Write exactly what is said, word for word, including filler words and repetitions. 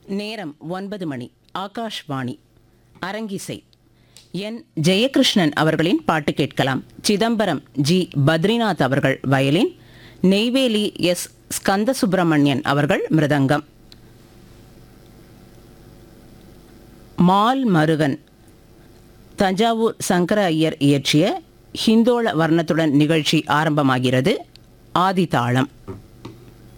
நேரம் ஒன்பது மணி. ஆகாஷ்வாணி. அரங்கிசை. என் ஜெயகிருஷ்ணன் அவர்களின் பாட்டு கேட்கலாம். சிதம்பரம் ஜி பத்ரிநாத் அவர்கள் வயலின், நெய்வேலி எஸ் ஸ்கந்த சுப்பிரமணியன் அவர்கள் மிருதங்கம். மால் மருகன் தஞ்சாவூர் சங்கர ஐயர் இயற்றிய ஹிந்தோள வர்ணத்துடன் நிகழ்ச்சி ஆரம்பமாகிறது. ஆதிதாளம்.